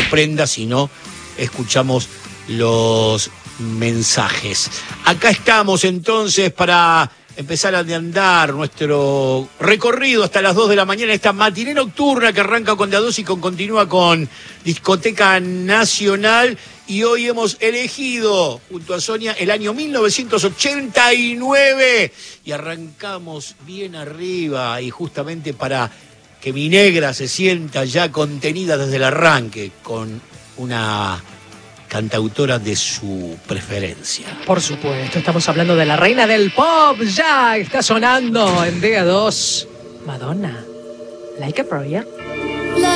prenda si no escuchamos los mensajes. Acá estamos entonces para empezar a andar nuestro recorrido hasta las 2 de la mañana, esta matiné nocturna que arranca con De a dos y continúa con Discoteca Nacional. Y hoy hemos elegido, junto a Sonia, el año 1989. Y arrancamos bien arriba, y justamente para que mi negra se sienta ya contenida desde el arranque, con una cantautora de su preferencia. Por supuesto, estamos hablando de la reina del pop. Ya está sonando en De a dos, Madonna, Like a Prayer.